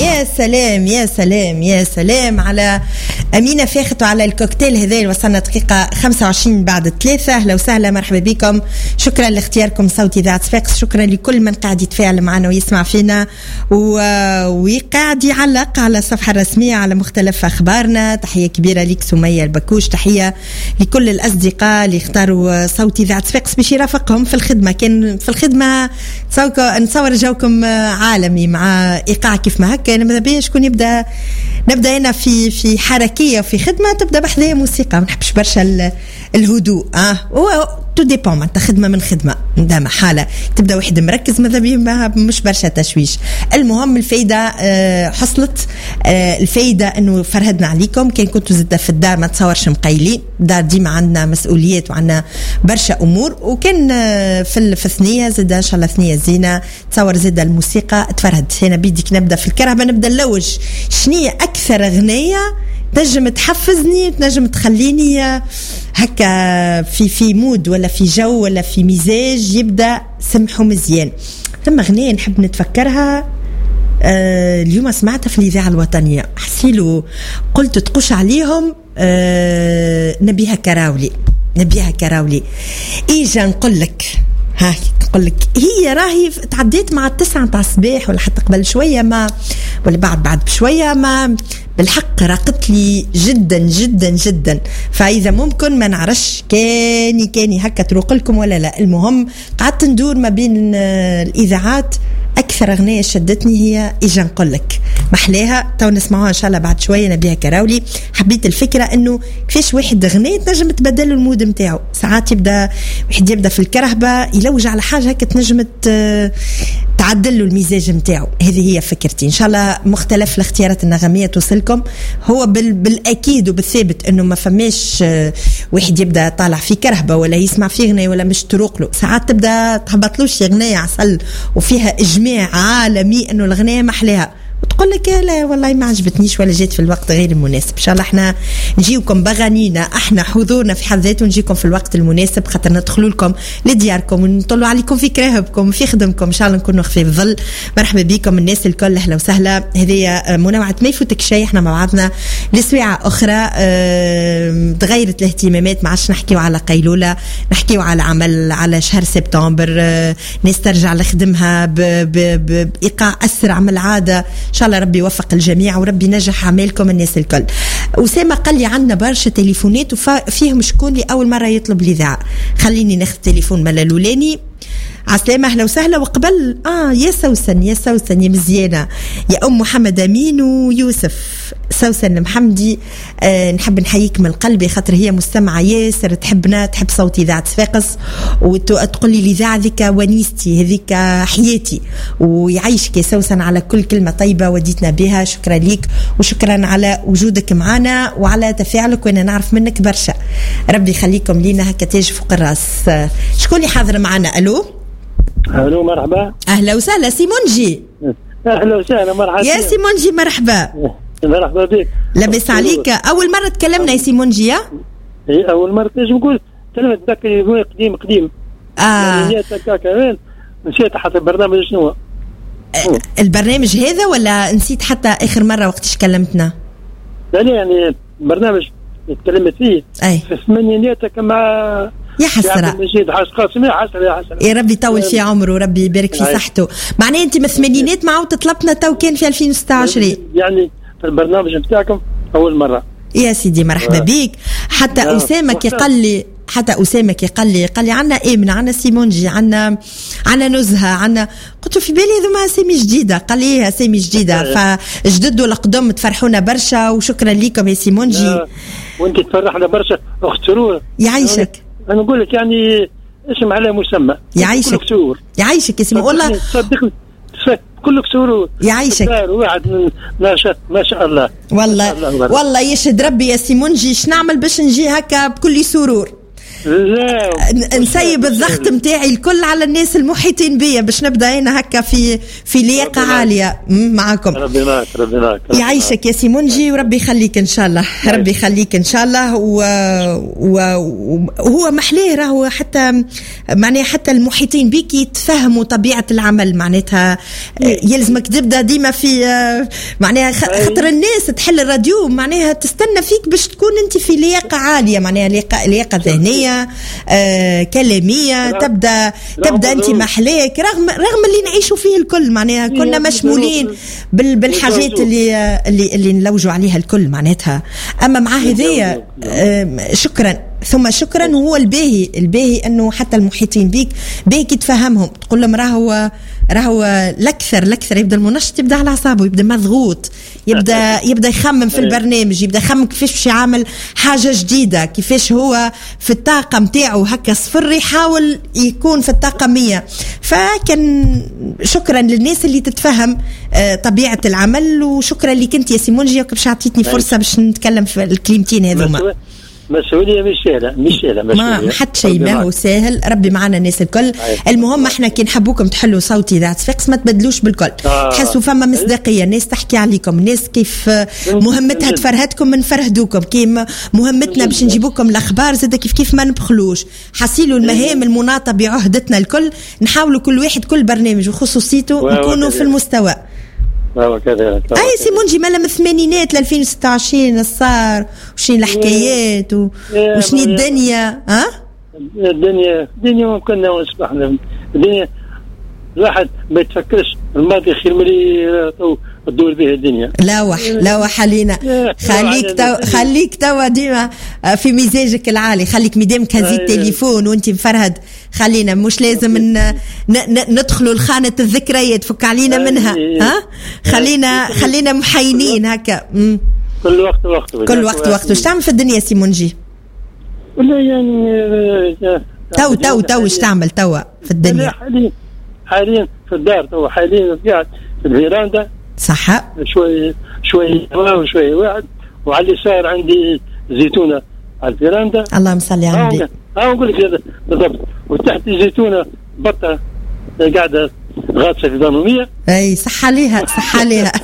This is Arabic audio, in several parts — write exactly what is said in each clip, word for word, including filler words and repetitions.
يا سلام يا سلام يا سلام على أمينة فاخت وعلى الكوكتيل هذا اللي وصلنا دقيقة خمسة وعشرين بعد الثلاثة. أهلا وسهلا مرحبا بكم. شكرا لاختياركم صوتي إذاعة صفاقس. شكرا لكل من قاعد يتفاعل معنا ويسمع فينا و... وقاعد يعلق على الصفحة الرسمية على مختلف أخبارنا. تحية كبيرة لك سمية البكوش. تحية لكل الأصدقاء اللي اختاروا صوتي إذاعة صفاقس باش يرافقهم في الخدمة. كان في الخدمة نصور جوكم عالمي مع إيقاع كيف ما هكا. أنا ماذا بيا شكون يبدأ نبدأ هنا في في حركية في خدمة تبدأ بحذايا موسيقى. ما نحبش برشا الهدوء اه هو تو ديبون معناتها خدمة من خدمة دام حالة تبدأ واحد مركز ماذا بيا مش برشا تشويش. المهم الفايدة آه حصلت آه الفايدة انه فرهدنا عليكم. كان كنتوا زدة في الدار ما تصورش مقيلين دار ديما عندنا مسؤوليات وعندنا برشا امور. وكان آه في في الثنية زدة ان شاء الله ثنية زينة تصور زدة الموسيقى تفرهد. هنا بيديك نبدأ في الكرهبة نبدأ نلوج شنية اكثر اغنية تنجم تحفزني تنجم تخليني هكا في في مود ولا في جو ولا في مزاج يبدأ سمحه مزيان. ثم أغنية نحب نتفكرها آه اليوم سمعتها في الإذاعة الوطنية حسيلو قلت تقش عليهم آه نبيها كراولي نبيها كراولي إيجا نقول لك ها نقول لك هي راهي تعديت مع التسعة تاع الصباح ولا حتى قبل شوية ما ولا بعد بعد بشوية ما بالحق راقت لي جدا جدا جدا. فإذا ممكن ما نعرفش كاني كاني هكا تروق لكم ولا لا. المهم قعدت ندور ما بين الإذاعات أكثر أغنية شدتني هي إيجا نقول لك محلاها تو نسمعوها إن شاء الله بعد شوية نبيها كراولي. حبيت الفكرة إنه كيفاش واحد أغنية تنجم تبدل المود متاعه. ساعات يبدأ واحد يبدأ في الكرهبة يلوج على حاجة هكا تنجم تعدل له المزاج متاعه. هذه هي فكرتي. إن شاء الله مختلف الاختيارات النغمية توصلكم. هو بال بالأكيد وبالثابت إنه ما فماش واحد يبدأ طالع في كرهبة ولا يسمع في أغنية ولا مش تروق له. ساعات تبدأ تهبطلوش أغنية عسل وفيها إجماع عالمي إنه الأغنية محلاها وتقول لك لا والله ما عجبتنيش ولا جيت في الوقت غير المناسب. إن شاء الله احنا نجيوكم بغانينا احنا حضورنا في حد ذاته نجيكم في الوقت المناسب خاطر ندخلوا لكم لدياركم ونطلوا عليكم في كراهبكم في خدمكم. إن شاء الله نكونوا خفيف ظل. مرحبا بكم الناس الكل. أهلا وسهلا. هذه منوعة ما يفوتك شيء. احنا مع بعضنا لسويعة أخرى اه تغيرت الاهتمامات. ما عادش نحكيو على قيلولة نحكيو على عمل على شهر سبتمبر اه ناس ترجع لخدمها بإيقاع أسرع من العادة. إن شاء الله ربي يوفق الجميع وربي نجح عملكم الناس الكل. أسامة قال لي عندنا برشا تليفونات وفيهم شكون لي أول مرة يطلب الإذاعة. خليني ناخذ تليفون مالا لولاني. عسلامة أهلا وسهلا. وقبل آه يا سوسن يا سوسن يا مزيانة يا أم محمد أمين ويوسف سوسن المحمدي آه نحب نحييك من قلبي خاطر هي مستمعة ياسر تحبنا تحب صوت إذاعة صفاقس وتقول لي الإذاعة ذيك ونيستي هذيك حياتي ويعيشك يا سوسن على كل كلمة طيبة وديتنا بها. شكرا ليك وشكرا على وجودك معنا وعلى تفاعلك وأنا نعرف منك برشا. ربي يخليكم لينا هكا تاج فوق الراس. آه شكون اللي حاضر معنا؟ ألو الو مرحبا. اهلا وسهلا سيمونجي. اهلا وسهلا مرحبا يا سيمونجي. مرحبا مرحبا بك. لاباس عليك؟ اول مره تكلمنا يا سيمونجي؟ يا اي اول مره نجم نقول كلمه ذاك قديم قديم اه كمان نسيت حتى البرنامج شنو هو البرنامج هذا ولا نسيت حتى اخر مره وقتاش كلمتنا؟ لا يعني برنامج تكلمت فيه أي. في الثمانينات مع يا حسرة مجيد حاج قاسم. يا حسرة يا حسرة يا ربي طول في عمره وربي يبارك في صحته. معناه انت من الثمانينات معه طلبتنا تو كان في ألفين وستة عشر يعني في البرنامج بتاعكم اول مره. يا سيدي مرحبا بيك. حتى أسامة كي قال لي حتى أسامة كي قال لي قال لي عنا إيمن عنا سيمونجي عنا عنا نزهة عنا قلت في بالي هذوما أسامي جديدة. قال لي أسامي جديدة فجددوا القدم تفرحونا برشا وشكرا لكم يا سيمونجي. وانت تفرحنا برشا أخت سرور. يعيشك. أنا نقول لك يعني اسم على مسمى. يعيشك يعيشك اسم والله صدقني كلك سرور. يعيشك واحد ما شاء ما شاء الله والله الله والله يشهد ربي يا سيمونجي. اش نعمل باش نجي هكا بكل سرور. نسيب الضغط متاعي الكل على الناس المحيطين بيا باش نبدا انا هكا في في لياقه عاليه معكم. ربي معك ربي معك يعيشك يا سيمونجي وربي يخليك ان شاء الله. ربي يخليك ان شاء الله. وهو محليه راهو حتى معناها حتى المحيطين بيك يتفهموا طبيعه العمل معناتها يلزمك تبدا ديما في معناها خاطر الناس تحل الراديو معناها تستنى فيك باش تكون انت في لياقه عاليه معناها لياقه لياقه ذهنيه آه كلاميه تبدا تبدا انت محليك رغم رغم اللي نعيشوا فيه الكل معناها كنا مشمولين بالحاجات اللي اللي اللي نلوجوا عليها الكل معناتها. اما مع هذيا آه شكرا ثم شكرا. وهو الباهي الباهي انه حتى المحيطين بيك بيك يتفهمهم تقول لهم راهو راهو الاكثر الاكثر يبدا المنشط يبدا على اعصابه يبدا مضغوط يبدا يبدا يخمم في البرنامج يبدا يخمم كيفاش باش يعمل حاجه جديده كيفاش هو في الطاقه نتاعو هكا صفر يحاول يكون في الطاقه مية. فكان شكرا للناس اللي تتفهم طبيعه العمل وشكرا لك انت يا سيمونجي باش عطيتني فرصه باش نتكلم في الكلمتين هذوما. مسؤولية مش سهلة مش سهلة ما حد شيء ما هو سهل. ربي معنا الناس الكل. المهم احنا كي نحبوكم تحلوا صوتي ذات صفاقس ما تبدلوش بالكل آه. تحسوا فما مصداقية الناس تحكي عليكم الناس كيف مهمتها تفرهدكم من فرهدوكم كي مهمتنا باش نجيبوكم الأخبار زاد كيف كيف ما نبخلوش حصيلوا المهام المناطة بعهدتنا الكل نحاولوا كل واحد كل برنامج وخصوصيته نكونوا في المستوى. اه كذا اي سيمونجي مالا من الثمانينات ل ألفين وستة وعشرين صار وشين الحكايات وشني الدنيا ها الدنيا الدنيا ممكن نصبح الدنيا الواحد ما يتفكرش الماضي خير ملي تدور به الدنيا. لا وح لا وح علينا خليك تو خليك توا ديما في مزاجك العالي خليك مدامك هزي التليفون وانت مفرهد خلينا مش لازم ن... ن... ندخلوا لخانة الذكريات فك علينا منها ها خلينا خلينا محينين هكا م. كل وقت وقته كل وقت وقته. ايش تعمل في الدنيا سيمونجي؟ ولا يعني تو تو تو ايش تعمل توا في الدنيا؟ حاليا حاليا في الدار تو حاليا قاعد في الفيراندا صح شوي شوي هواء وشوي واحد وعلى اليسار عندي زيتونه على الفيراندا. اللهم صل على النبي. اه نقول لك بالضبط وتحت الزيتونه بطه قاعده غاطسه في ضمنيه. اي صح عليها صح عليها.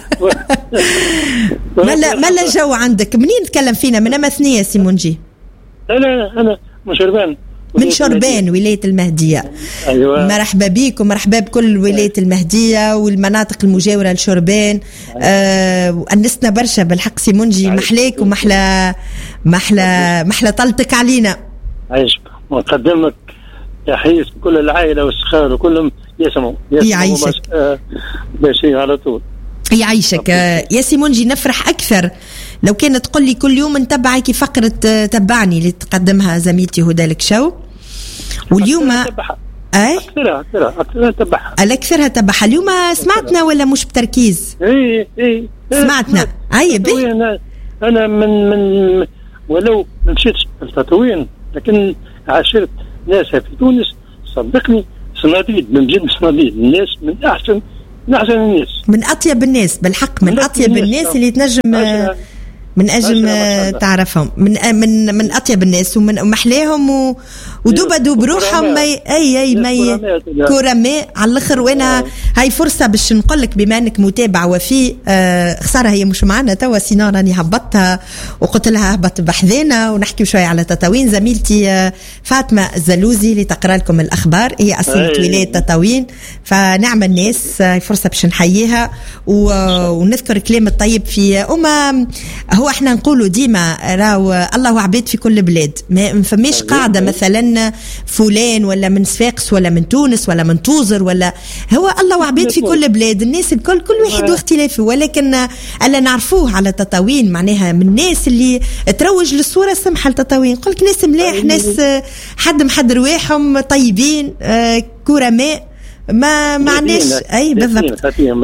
ملا ملا جو عندك منين تكلم فينا من امثنيه سيمونجي؟ انا انا من شربان من شربان ولاية المهدية. أيوة. مرحبا بيك ومرحبا بكل ولاية المهدية والمناطق المجاورة لشربان. أيوة. آه أنسنا برشا بالحق سيمونجي. أيوة. محلاك ومحلى محلى محلى طلتك علينا. عايش مقدمك تحية كل العائلة والصغار وكلهم يسمعوا يعيشك بشيء على طول. يعيشك يا سيمونجي. نفرح أكثر لو كانت تقول لي كل يوم نتبعك فقرة تبعني اللي تقدمها زميلتي هدى الكشو واليوم اي اكثرها اكثرها اكثرها تبعها الاكثرها تبعها اليوم. سمعتنا ولا مش بتركيز؟ اي اي سمعتنا. اي به انا انا من من ولو ما مشيتش التطوين لكن عاشرت ناس في تونس صدقني صناديد من جد صناديد الناس من احسن من احسن الناس من اطيب الناس بالحق من اطيب الناس اللي تنجم من أجل تعرفهم من من من أطيب الناس ومن محلاهم و... ودوبا دوب روحهم ما ي... أي أي ما ي... كورماء على الآخر. وأنا هاي فرصة باش نقول لك بما أنك متابع وفي آه خسارة هي مش معنا توا سينا راني هبطتها وقلت لها هبط بحذانا ونحكي شوية على تطاوين. زميلتي آه فاطمة الزلوزي اللي تقرأ لكم الأخبار هي أصيلة ولاية تطاوين فنعم الناس هاي فرصة باش نحييها و... ونذكر كلام الطيب في أمة. هو احنا نقولوا ديما راو الله عباد في كل بلاد ما فماش قاعدة مثلا فلان ولا من صفاقس ولا من تونس ولا من توزر ولا هو الله عباد في كل بلاد الناس الكل كل واحد واختلافه. ولكن ألا نعرفوه على تطاوين معناها من الناس اللي تروج للصورة السمحة لتطاوين. قلت ناس ملاح ناس حد محد رواحهم طيبين آه كرماء ما معناش اي بالضبط.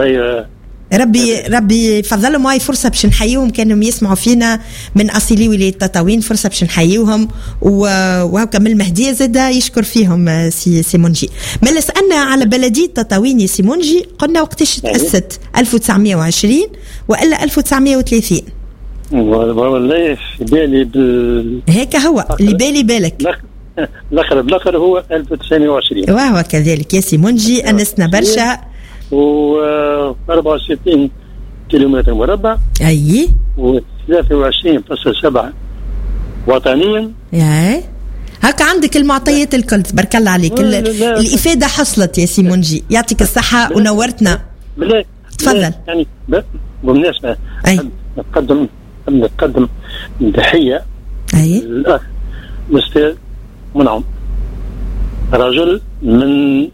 ربي ربي فضلهم هاي فرصة باش نحييهم كانوا يسمعوا فينا من أصيلي ولاية تطاوين فرصة باش نحييهم وهكا من المهدية زاد يشكر فيهم سي سيمونجي. ما سألنا على بلدية تطاوين يا سيمونجي قلنا وقتاش تأسست ألف وتسعمية وعشرين وإلا ألف وتسعمية وثلاثين؟ والله في بالي بال... هيك هو اللي بالي بالك الأقرب الأقرب هو ألف وتسعمائة وعشرين. وهو كذلك يا سي منجي أنسنا برشا. و أربعة وستين كيلومتر مربع. أي. و ثلاثة وعشرين فاصلة سبعة وطنيا. ياي هكا عندك المعطيات الكل تبارك الله عليك. لا لا الإفادة حصلت يا سي منجي، يعطيك الصحة ونورتنا. بالله تفضل. يعني بالمناسبة نقدم نقدم تحية للأخ الأستاذ منعم، رجل من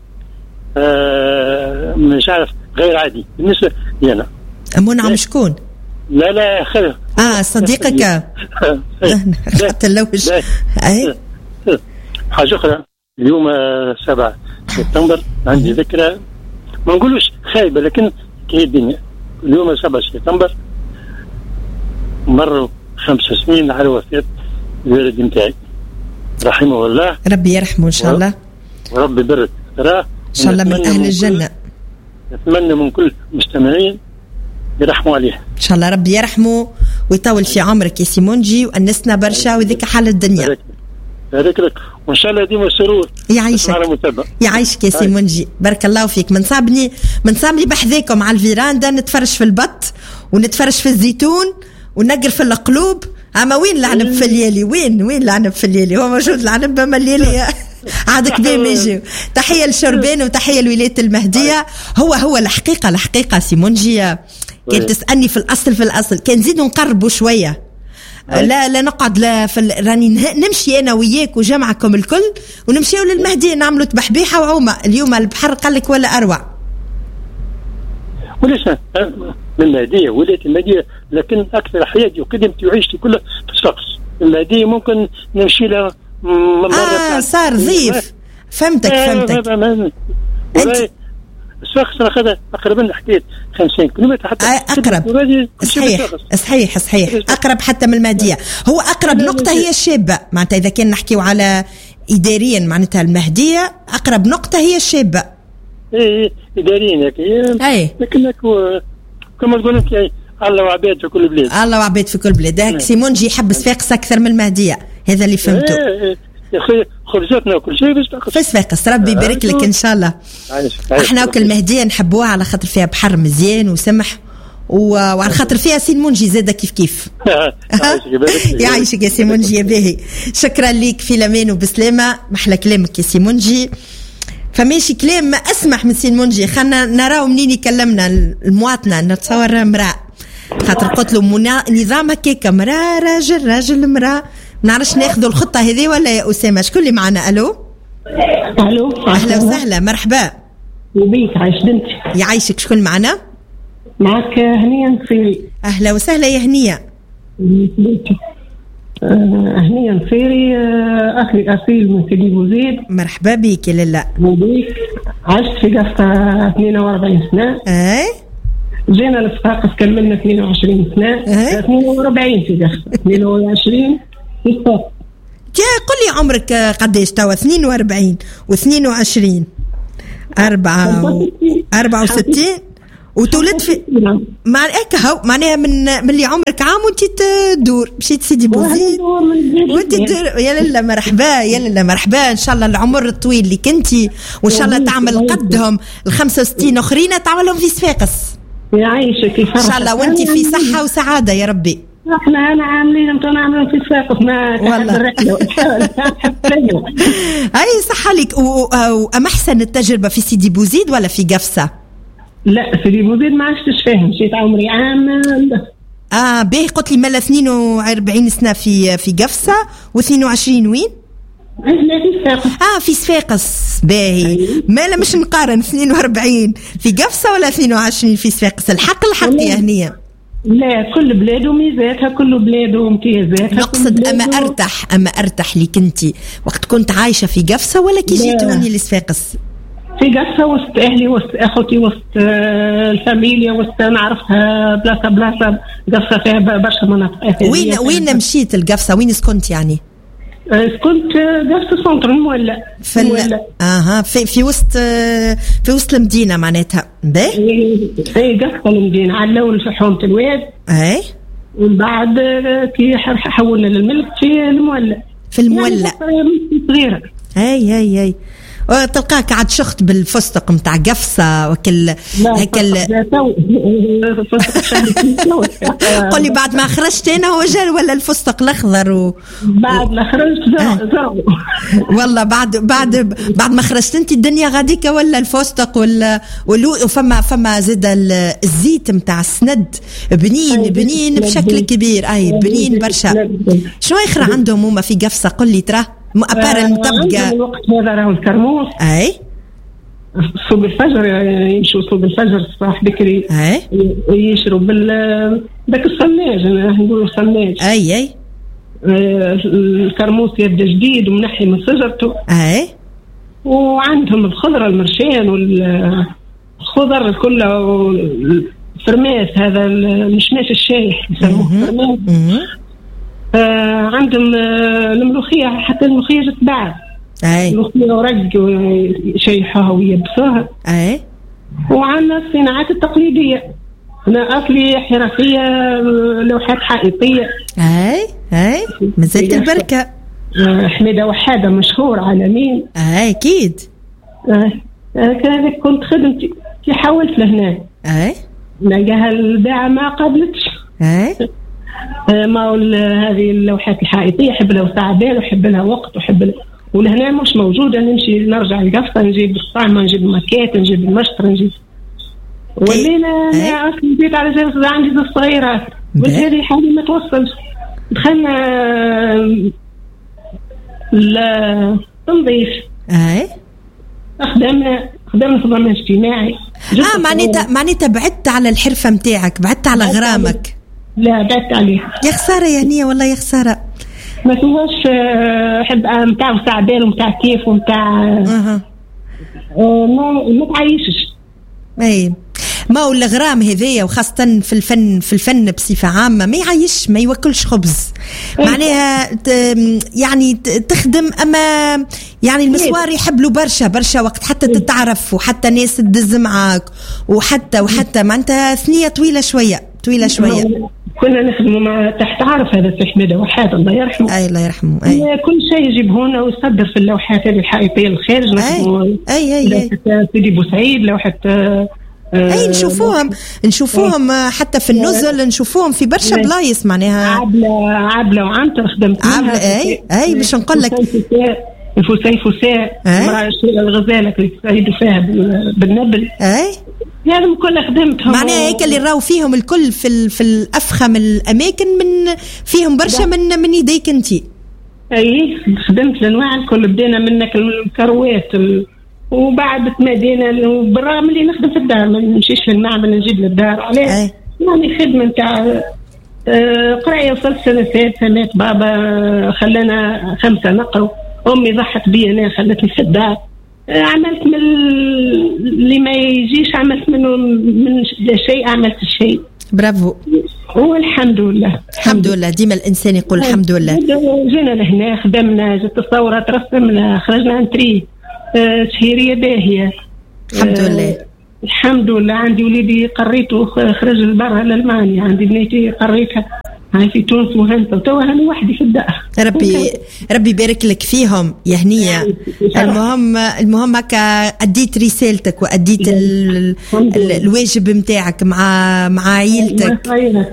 آه مش عارف غير عادي بالنسبة لي أنا. منعم شكون؟ لا لا خير. اه صديقك. خدت اللوش. اي حاجة أخرى، اليوم سبعة سبتمبر عندي ذكرى ما نقولوش خايبة لكن كي الدنيا. اليوم سبعة سبتمبر مروا خمس سنين على وفاة الوالد نتاعي رحمه الله. ربي يرحمه إن شاء الله وربي يبارك تراه إن شاء الله من أهل الجنة. نتمنى من كل المستمعين يرحموا عليه إن شاء الله. ربي يرحمه ويطول في عمرك يا سي منجي وأنسنا برشا وذيك حال الدنيا. بارك لك وإن شاء الله ديما السرور. يعيشك يعيشك يا سي منجي، بارك الله فيك. من صابني من صابني بحذاكم على الفيراندا نتفرج في البط ونتفرج في الزيتون ونقر في القلوب. أما وين العنب في الليالي؟ وين وين العنب في الليالي؟ هو موجود العنب أما الليالي عادك بيه يجي. تحية لشربان وتحية لولاية المهدية. هو هو الحقيقة الحقيقة سي منجي كان تسألني في الأصل في الأصل كان نزيدوا نقربوا شوية. لا لا نقعد لا في ال... راني نمشي أنا وياك وجمعكم الكل ونمشيوا للمهدية نعملوا تبحبيحة وعومة. اليوم البحر قال لك ولا أروع. وليس من المهدية ولاية المهدية لكن أكثر حياتي وقدمتي وعيشتي كلها في الصقص. المهدية ممكن نمشي لها آه صار ضيف. فهمتك فهمتك. أنت الصقص أخذ أقرب من حكاية خمسين كيلومتر حتى أقرب. صحيح صحيح صحيح أقرب حتى من المهدية. هو أقرب نقطة هي الشابة معناتها إذا كان نحكيو على إداريا معناتها المهدية أقرب نقطة هي الشابة. إيه إداريا أي لكن كما تقول أنت الله وعباد في كل بلاد. الله وعباد في كل بلاد. هاك سي منجي يحب صفاقس أكثر من المهدية، هذا اللي فهمته. إيه يا أخي خرجتنا وكل شيء بس في صفاقس. ربي يبارك لك إن شاء الله. احنا وكل المهدية نحبوها على خاطر فيها بحر مزيان وسمح و... وعلى خاطر فيها سي منجي زادة كيف كيف. يعيشك يا سي منجي يا باهي. شكرا ليك في الأمان وبسلامة. محلى كلامك يا سي منجي. فماشي كلام ما أسمح من سي منجي. خلنا نراو منين يكلمنا المواطنة نتصور مرأة خاطر قلت له منا... نظام هكاك مرأة راجل راجل مرأة نعرفش ناخذوا الخطة هذه ولا يا أسامة؟ شكون اللي معنا؟ ألو ألو أهلا وسهلا مرحبا وبيك. عايش بنتي يعيشك. شكون معنا؟ معك هنية نصيري. أهلا وسهلا يا هنية بنتي. آه هنية نصيري آه أخي أصيل من سيدي بوزيد. مرحبا بك يا لالا. وبيك. عشت في قصة اثنين وأربعين سنة. أي جينا لصفاقس كملنا اثنين وعشرين سنة. اثنين وأربعين في قصة اثنين وعشرين في صفاقس. قل لي عمرك قديش توا؟ اثنين وأربعين واثنين وعشرين أربعة أربعة وستين وتولد في مع هكا معناها من من اللي عمرك عام وانت تدور مشيت سيدي بوزيد وانت تدور. يا لله مرحبا يا لله مرحبا. ان شاء الله العمر الطويل اللي كنتي وان شاء الله تعمل قدهم ال خمسة وستين اخرين تعملهم في صفاقس. يعيشك ان شاء الله وانت في صحه وسعاده يا ربي. احنا انا عاملين انتم عاملين في صفاقس ما والله الرحله اي صح لك. وام احسن التجربه في سيدي بوزيد ولا في قفصه؟ لا سيدي بوزيد ما عشتش فيها مشيت عمري عام بس. اه باهي قلت لي مالا اثنين وأربعين سنه في في قفصه واثنين وعشرين وين؟ في صفاقس. اه في صفاقس باهي. مالا مش نقارن اثنين وأربعين في قفصه ولا اثنين وعشرين في صفاقس. الحق الحق يا هنيه. لا كل بلاد وميزاتها كل بلاد وامتيازاتها. نقصد اما ارتاح اما ارتاح لي كنتي وقت كنت عايشه في قفصه ولا كي جيت هوني لصفاقس؟ في قصة وسط أهلي وسط أخوتي وسط الفاميليا وسط نعرفها بلاصة بلاصة. قصة فيها برشا مناطق. وين وين مشيت القفصة؟ وين سكنت يعني؟ كنت قصة سنتر المولى. في المولى. اها في في وسط في وسط المدينة معناتها. باهي. اي قصة المدينة على الأول في حومة الواد. اي. ومن بعد كي حولنا للملك في المولى. في المولع يعني صغيره. هاي هاي هاي تلقاك عاد شخت بالفستق متاع قفصه وكل هكل. قولي بعد ما خرجت انا هو جا ولا الفستق الاخضر و... بعد ما خرجت زرو والله بعد بعد بعد ما خرجت انت الدنيا غاديك ولا الفستق ولا ولو فما فما زاد الزيت متاع السند بنين بنين بشكل كبير. اي بنين برشا. شنو يخرى عندهم هما في قفصه؟ قل لي ترى مؤبر المتبقى الوقت هذا راهو الكرموس. اي صوب الفجر يمشوا صوب الفجر الصباح بكري. اي يشروا بال داك الصناج نقولوا صناج. اي اي الكرموس يبدا جديد ومنحي من شجرته. اي وعندهم الخضره المرشان والخضر كله فرماس. هذا المشماش الشايح يسموه فرماس. آه عندهم آه الملوخية، حتى الملوخية جت بعد. أي الملوخية ورق ويشيحوها ويبسوها. أي وعندنا الصناعات التقليدية. أنا أصلي حرفية لوحات حائطية. أي أي مازالت البركة. آه حميدة وحادة مشهور عالميا. أي أكيد. آه كذلك كنت خدمتي كي حاولت لهنا. أي نلقاها الباعة ما قابلتش. أي ما هذه اللوحات الحائطية يحب لها وسع بال ويحب لها وقت ويحب لها، ولهنا مش موجودة. نمشي نرجع القفصة نجيب الطعمة نجيب الماكيت نجيب المشطر نجيب. ولينا أنا أصلا جيت على جالس عندي زوج صغيرات وهذه حالي ما توصلش. دخلنا لا تنظيف. أي خدمنا خدمنا في ضمان اجتماعي. آه معناتها معناتها بعدت على الحرفة متاعك، بعدت على غرامك. لا بعدت عليها. يا خسارة يا هنية والله يا خسارة. ما توش حب متاع وسع بال ومتاع كيف ومتاع أه. ما ما تعيشش. اي ما هو الغرام هذيا وخاصة في الفن في الفن بصفة عامة ما يعيش ما يوكلش خبز. معناها يعني تخدم أما يعني المسوار يحب له برشا برشا وقت حتى تتعرف وحتى ناس تدز معاك وحتى وحتى معناتها ثنية طويلة شوية طويلة شوية. كنا نخدموا مع تحت عرف هذا في حميدة وحاد الله يرحمه. أي الله يرحمه. أي كل شيء يجيب هنا ويصدر في اللوحات هذه الحائطية الخارج. نخدموا أي أي أي لوحة سيدي بوسعيد لوحة أي نشوفوهم نشوفوهم حتى في النزل نشوفوهم في برشا بلايص. معناها عبلة عبلة وعنتر خدمت عبلة. أي أي مش نقول لك الفساي فساء مرأة الغزالة اللي تساعدوا فيها بالنبل. أي يعني كل خدمتهم. معناها هيك اللي راو فيهم الكل في في الأفخم الأماكن من فيهم برشا من من يديك أنتي. أي خدمت الأنواع الكل. بدينا منك الكروات وبعد تمادينا بالرغم اللي نخدم في الدار ما نمشيش للمعمل نجيب للدار عليه. يعني خدمة نتاع قراية وصلت سنة ثالثة مات بابا خلانا خمسة نقروا. أمي ضحت بي أنا خلتني في الدار. عملت من اللي ما يجيش عملت منه من شيء عملت الشيء. برافو والحمد لله الحمد لله. ديما الإنسان يقول الحمد لله. جينا لهنا خدمنا جت الثورة ترسمنا خرجنا نتري شهيرية باهية الحمد لله. الحمد لله. عندي وليدي قريته خرج لبرا لألمانيا. عندي بنيتي قريتها هاي في تونس وهنسة وتوها أنا وحدي في الدار. ربي ربي يبارك لك فيهم يا هنية. المهم المهم هكا أديت رسالتك وأديت ال ال الواجب متاعك مع مع عائلتك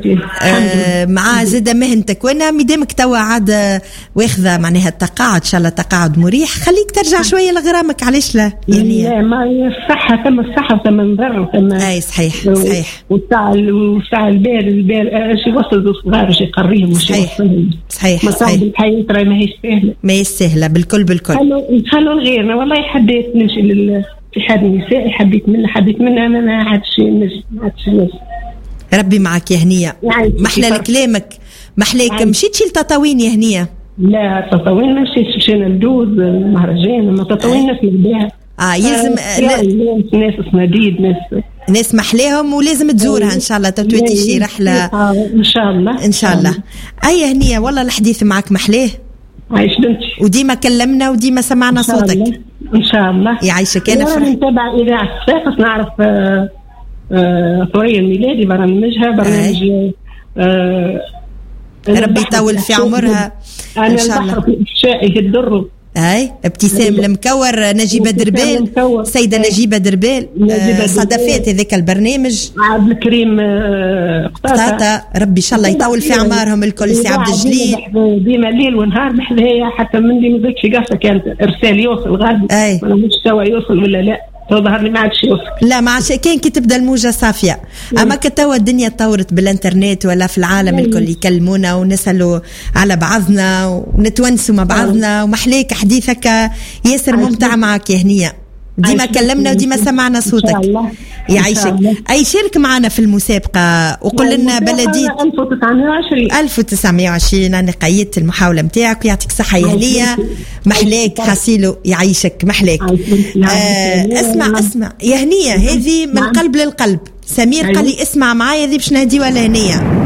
آه مع زادة مهنتك. وأنا مدامك توا عاد واخذة معناها التقاعد إن شاء الله تقاعد مريح خليك ترجع شوية لغرامك. علاش لا يعني لا ما الصحة ثم الصحة ثم نضر ثم. أي صحيح صحيح. والساعة والساعة البال البال شي وصل صغار شي قريهم وشي صحيح صحيح صحيح. الحياة ترى ما هيش سهلة ما هي سهلة بالكل بالكل. نخلوا لغيرنا. والله حبيت نمشي لاتحاد النساء حبيت منها حبيت منها أنا ما عادش نجي ما عادش نجي. ربي معك يا هنية. محلى لكلامك محليك. مشيتش لتطاوين يا هنية؟ لا تطاوين ما مشيتش. مشينا لدوز المهرجان ما تطاوين ناس نبيها. اه يلزم آه ناس صناديد ناس ناس محليهم ولازم تزورها ان شاء الله تتوتي شي رحله ان شاء الله ان شاء الله. اي هنية والله الحديث معك محليه. عايش بنتي وديما كلمنا وديما سمعنا صوتك ان شاء الله. يعيشك. انا فرح نتابع اذاعه صفاقس نعرف آه آه ثوريا الميلادي برنامجها برنامج آه ربي يطول في عمرها ان شاء الله. الشائي الدر هاي ابتسام المكور، نجيبة دربيل، سيدة نجيبة دربيل صدفات هذاك البرنامج، عبد الكريم قطاطا، ربي ان شاء الله يطول في اعمارهم الكل. سي عبد الجليل ديما ليل ونهار بحذايا، حتى من اللي ما زلتش قاصه كانت ارسال يوصل غالبا، ما مش سوا يوصل ولا لا، ظهر لي ما عادش يوصل. لا ما عادش، كان كي تبدا الموجه صافيه. اما كتوا الدنيا تطورت بالانترنت ولا في العالم الكل يكلمونا ونسالوا على بعضنا ونتونسوا مع بعضنا، ومحليك حديثك ياسر ممتع معك يا هنيه. ديما كلمنا وديما سمعنا صوتك. يعيشك. اي شارك معنا في المسابقه وقل لنا بلديه ألف وتسعمائة وعشرين ألف وتسعمائة وعشرين. انا قيدت المحاوله نتاعك ويعطيك الصحه يا هنيه. محلاك حاسيلو، يعيشك محلاك. آه اسمع اسمع يا هنيه، هذه من قلب للقلب. سمير قال لي اسمع معايا ذي باش نهديوا على هنيه.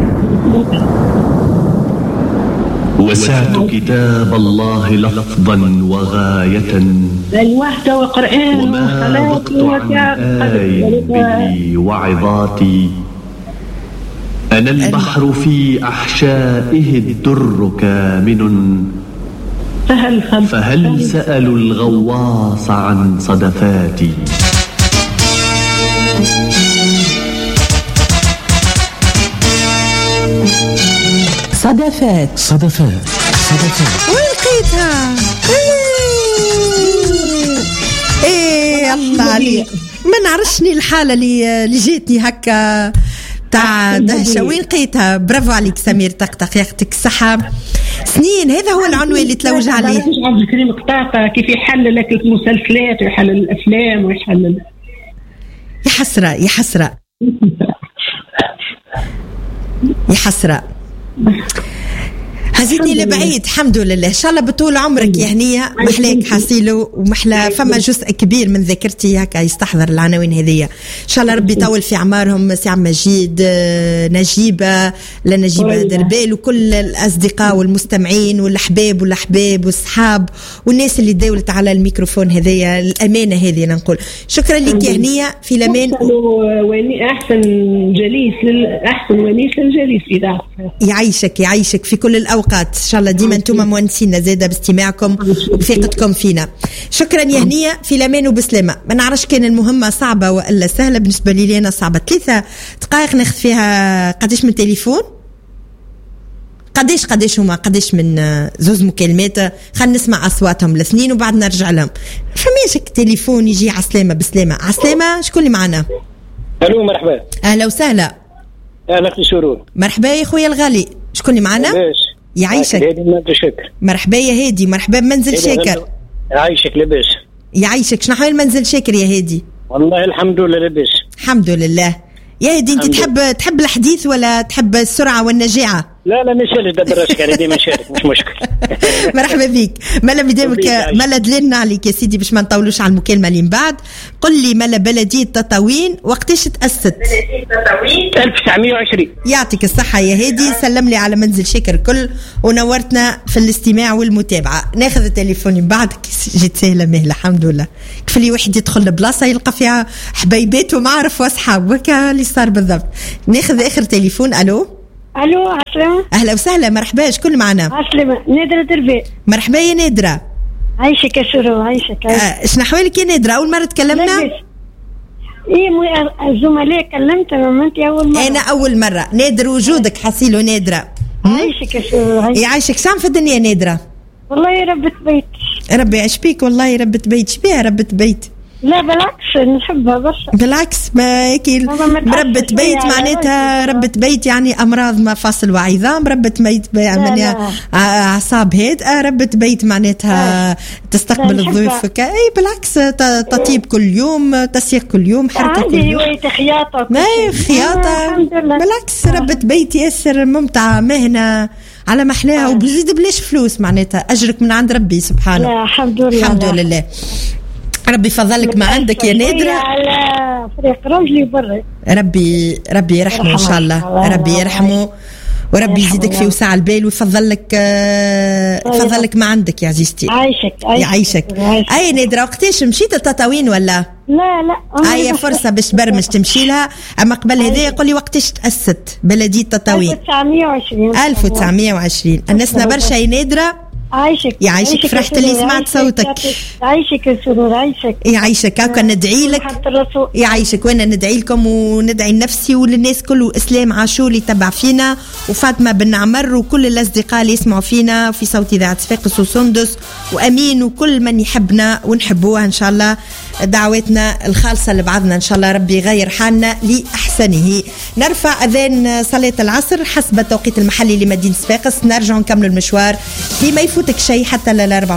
وسعت كتاب الله لفظا وغاية، الوحدة وقرآن وما وقت عن آي به وعظاتي. أنا البحر في أحشائه الدر كامن، فهل سألوا الغواص عن صدفاتي. صدفات صدفات صدفات ولقيتها. ايه الله عليك، ما نعرفني الحالة اللي اللي جاتني هكا تاع دهشة. وين لقيتها؟ برافو عليك سمير، طقطق يعطيك الصحة. سنين هذا هو العنوان اللي تلوج عليه. عبد الكريم قطاطا كيف يحلل لك المسلسلات ويحلل الأفلام ويحلل. يا حسرة يا حسرة يا حسرة، هزيتني لبعيد. الحمد لله، ان شاء الله بطول عمرك يا هنيه. محلاك حاسيلو ومحلا، فما جزء كبير من ذاكرتي هكا يستحضر العناوين هذيا. ان شاء الله ربي يطول في اعمارهم. سي عم مجيد، نجيبه، لنجيبه دربيل، وكل الاصدقاء والمستمعين والاحباب والاحباب والصحاب والناس اللي داولت على الميكروفون هذيا. الامانه هذه نقول شكرا لك يا هنيه. في الامان. احسن جليس احسن ونيس للجليس اذا يعيشك يعيشك في كل الاوقات. ان شاء الله ديما انتم موانسين زاده باستماعكم وبثقتكم فينا. شكرا يا هنيه، في الامان وبسلامه. ما نعرفش كان المهمه صعبه ولا سهله. بالنسبه لي انا صعبه. ثلاثه دقائق ناخذ فيها. قديش من تليفون؟ قديش قديش هما قديش من زوز مكالمات. خلينا نسمع اصواتهم الاثنين وبعد نرجع لهم. فماش التليفون يجي عسلامه بسلامه. عسلامه، شكون اللي معنا؟ الو مرحبا. اهلا وسهلا. اهلا اختي سرور. مرحبا يا خويا الغالي، شكون اللي معنا؟ يعيشك. هادي منزل شكر. مرحبا يا هادي. مرحبا بمنزل شاكر. يعيشك لاباس. يعيشك. شنو حوال منزل شاكر يا هادي؟ والله الحمد لله لاباس. الحمد لله يا هادي. انت تحب تحب الحديث ولا تحب السرعه والنجاعه؟ لا لا ماشي دبر راسك يعني ديما نشارك مش مشكل. مرحبا بك. مالا بدامك مالا دللنا عليك يا سيدي باش ما نطولوش على المكالمه اللي من بعد. قل لي مالا بلديه تطاوين وقتاش تأسست؟ ألف وتسعمائة وعشرين. يعطيك الصحه يا هادي. سلم لي على منزل شاكر كل ونورتنا في الاستماع والمتابعه. ناخذ التليفون من بعدك. جيت سهله مهله الحمد لله. كيف لي واحد يدخل لبلاصه يلقى فيها حبايبات ومعارف واصحاب وكا اللي صار بالضبط. ناخذ اخر تليفون. الو الو عسلامة. اهلا وسهلا. مرحبا، شكون معنا؟ عسلامة. نادرة دربي. مرحبا يا نادرة. عايشك يا سرو. عايشك. آه شنو احوالك يا نادرة؟ اول مرة تكلمنا؟ ايه الزملاء كلمتهم انت اول مرة. انا اول مرة. نادر وجودك حصيله نادرة. عايشك يا سرو. يعيشك. شام في الدنيا نادرة؟ والله ربة بيت. ربي يعيش بيك. والله ربة بيت. شبيها ربة بيت؟ لا بالعكس نحبها برشا. بالعكس ما اكيد مربة بيت معناتها ربة بيت يعني امراض مفاصل وعظام. ربة بيت يعني اعصاب هادئه. ربة بيت معناتها تستقبل الضيوف. اي بالعكس تطيب كل يوم، تسيق كل يوم، حركه كل يوم. عندي خياطه. ما خياطه بالعكس. ربة بيت ياسر ممتعه، مهنه على محلاها. وبزيد بلاش فلوس معناتها اجرك من عند ربي سبحانه. لا الحمد لله. الحمد لله. ربي يفضلك ما عندك يا نادرة. على فريق رملي برا. ربي ربي يرحمه ان شاء الله. ربي يرحمه وربي يزيدك في وسع البال ويفضل لك آه يفضل لك ما عندك يا عزيزتي. عايشك يعيشك. اي نادرة وقتاش مشيت لتطاوين ولا؟ لا لا اي فرصة باش برمج تمشي لها. اما قبل هذا يقول لي وقتاش تأسست بلدية تطاوين؟ ألف وتسعمية وعشرين. ألف وتسعمية وعشرين. الناسنا برشا يا نادرة. عايشك يعيشك. فرحت اللي سمعت صوتك. عايشك يا سرور. عايشك يعيشك. هاكا ندعي لك يعيشك. وانا ندعي لكم وندعي لنفسي وللناس كل اسلام عاشور اللي تبع فينا وفاطمه بن عمر وكل الاصدقاء اللي يسمعوا فينا في صوت اذاعه صفاقس وسندس وامين وكل من يحبنا ونحبوها ان شاء الله. دعواتنا الخالصه لبعضنا ان شاء الله ربي يغير حالنا لاحسنه. نرفع اذان صلاه العصر حسب التوقيت المحلي لمدينه صفاقس. نرجع نكمل المشوار في ما يفوتك شيء حتى للاربعة